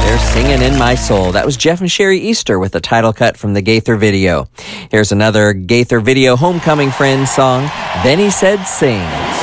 They're Singing in My Soul. That was Jeff and Sherry Easter with the title cut from the Gaither video. Here's another Gaither video homecoming friends song, Then He Said Sing.